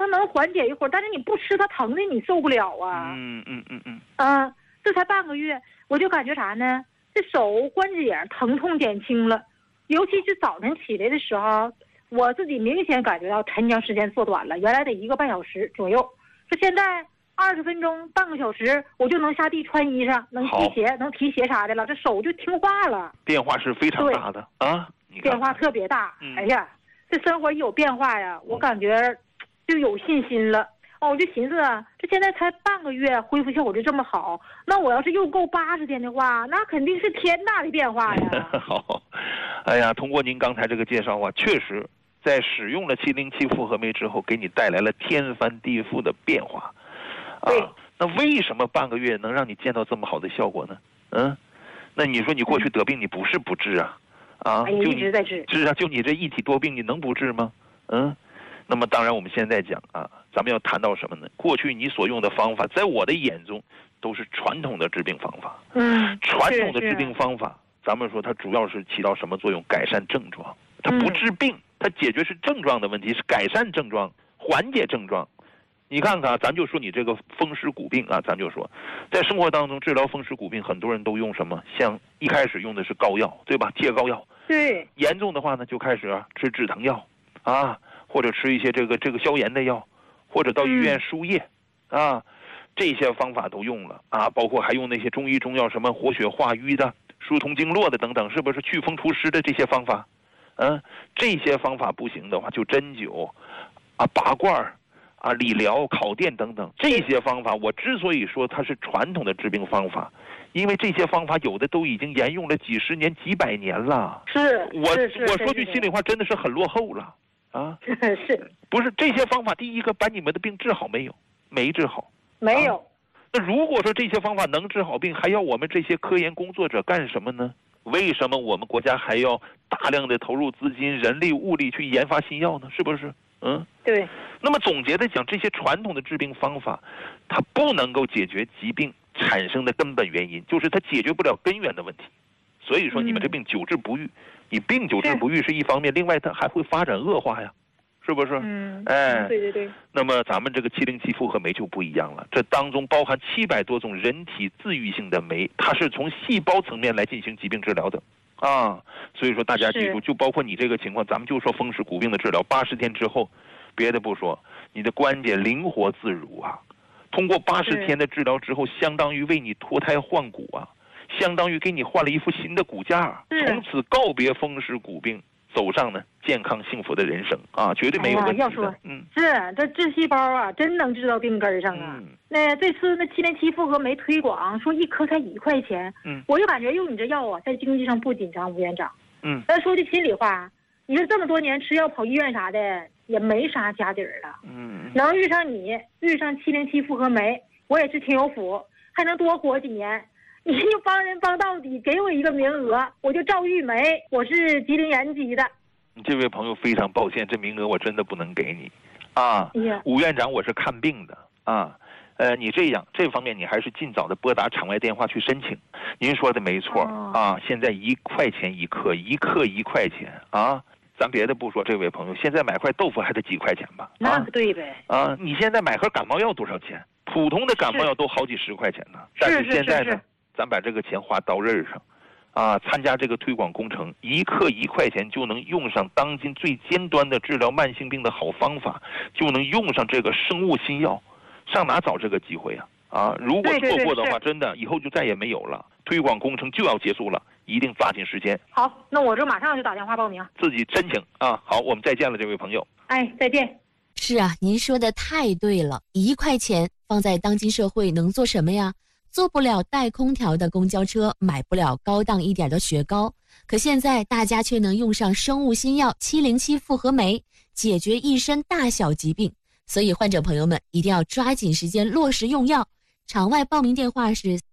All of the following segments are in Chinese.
它能缓解一会儿，但是你不吃它疼的你受不了啊。这才半个月，我就感觉啥呢？这手关节疼痛减轻了，尤其是早晨起来的时候，我自己明显感觉到晨间时间缩短了，原来得1个半小时左右，说现在20分钟、半个小时，我就能下地穿衣裳，能提鞋、能提鞋啥的了，这手就听话了。 变化是非常大的啊， 变化特别大。哎呀，这生活一有变化呀，我感觉就有信心了。我就寻思啊，这现在才半个月，恢复效果就这么好，那我要是又够80天的话，那肯定是天大的变化呀。 好，哎呀，通过您刚才这个介绍啊，确实在使用了707复合酶之后，给你带来了天翻地覆的变化。 对， 那为什么半个月能让你见到这么好的效果呢？那你说你过去得病，你不是不治啊？ 一直在治。 是啊，就你这一体多病，你能不治吗？那么当然，我们现在讲啊，咱们要谈到什么呢？过去你所用的方法，在我的眼中都是传统的治病方法。传统的治病方法，咱们说它主要是起到什么作用？改善症状，它不治病，它解决是症状的问题，是改善症状、缓解症状。你看看，咱就说你这个风湿骨病啊，咱就说，在生活当中治疗风湿骨病，很多人都用什么？像一开始用的是膏药，对吧？借膏药。 对。 严重的话呢，就开始吃止疼药啊。或者吃一些这个消炎的药，或者到医院输液，这些方法都用了啊，包括还用那些中医中药，什么活血化瘀的、疏通经络的等等，是不是祛风除湿的这些方法？这些方法不行的话，就针灸拔罐理疗、烤电等等这些方法。我之所以说它是传统的治病方法，因为这些方法有的都已经沿用了几十年、几百年了。我说句心里话，真的是很落后了。 是不是这些方法？第一个把你们的病治好没有？没治好。 没有。 那如果说这些方法能治好病，还要我们这些科研工作者干什么呢？为什么我们国家还要大量的投入资金、人力、物力去研发新药呢？是不是？ 对。 那么总结的讲，这些传统的治病方法，它不能够解决疾病产生的根本原因，就是它解决不了根源的问题。所以说你们这病久治不愈，你病久治不愈是一方面，另外它还会发展恶化呀，是不是？ 对。 那么咱们这个707复合酶就不一样了，这当中包含700多种人体自愈性的酶，它是从细胞层面来进行疾病治疗的所以说大家记住，就包括你这个情况，咱们就说风湿骨病的治疗，80天之后，别的不说，你的关节灵活自如啊，通过80天的治疗之后，相当于为你脱胎换骨啊。相当于给你换了一副新的骨架，从此告别风湿骨病，走上呢健康幸福的人生绝对没有问题的。 要说，这治细胞真能治到病根上啊。那这次那707复合酶推广说1颗才1块钱，我就感觉用你这药在经济上不紧张，吴院长。但说句心里话，你说这么多年吃药跑医院啥的也没啥家底儿了。能遇上你，遇上707复合酶，我也是挺有福，还能多活几年。你就帮人帮到底，给我一个名额，我就赵玉梅，我是吉林延吉的。 这位朋友非常抱歉，这名额我真的不能给你吴院长我是看病的你这方面你还是尽早的拨打场外电话去申请。您说的没错现在1块钱1克，1克1块钱咱别的不说，这位朋友现在买块豆腐还得几块钱吧？ 那可对呗你现在买盒感冒药多少钱？普通的感冒药都好几十块钱呢。但是现在呢，咱把这个钱花刀刃上参加这个推广工程，1克1块钱就能用上当今最尖端的治疗慢性病的好方法，就能用上这个生物新药，上哪找这个机会如果错过的话，真的以后就再也没有了。推广工程就要结束了，一定抓紧时间。 好，那我这马上就打电话报名， 自己申请好，我们再见了，这位朋友。 再见。 是您说的太对了，1块钱放在当今社会能做什么呀？坐不了带空调的公交车，买不了高档一点的雪糕，可现在大家却能用上生物新药707复合酶，解决一身大小疾病。所以患者朋友们一定要抓紧时间落实用药。场外报名电话是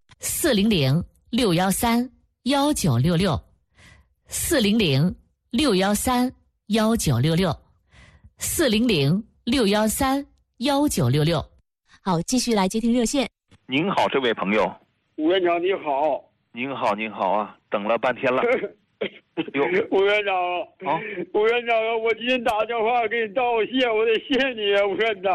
400-613-1966，400-613-1966。好，继续来接听热线。 您好，这位朋友。 吴院长你好。 您好等了半天了。 吴院长吴院长我今天打电话给你道谢，我得谢你吴院长。